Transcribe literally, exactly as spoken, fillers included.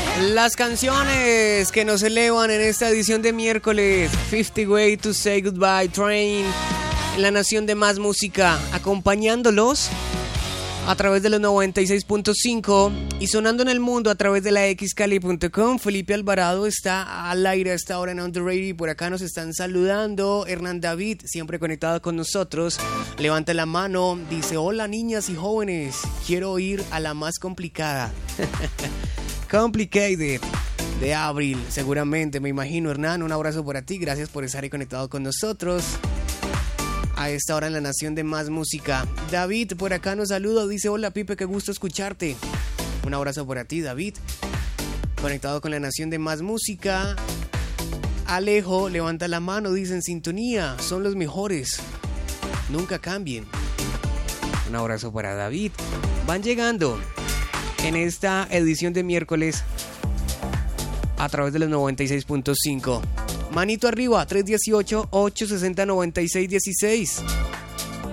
Las canciones que nos elevan en esta edición de miércoles. fifty Way to Say Goodbye Train. En la nación de más música. Acompañándolos a través de los noventa y seis punto cinco y sonando en el mundo a través de la x cali punto com. Felipe Alvarado está al aire a esta hora en On The Radio y por acá nos están saludando. Hernán David, siempre conectado con nosotros, levanta la mano, dice: hola niñas y jóvenes, quiero ir a la más complicada. Complicated de Avril, seguramente, me imagino. Hernán, un abrazo para ti, gracias por estar ahí conectado con nosotros a esta hora en la nación de más música. David por acá nos saluda, dice: hola Pipe, qué gusto escucharte. Un abrazo para ti, David, conectado con la nación de más música. Alejo levanta la mano, dice: en sintonía, son los mejores, nunca cambien. Un abrazo para David. Van llegando en esta edición de miércoles a través de los noventa y seis punto cinco. Manito arriba, tres uno ocho, ocho seis cero, nueve seis uno seis.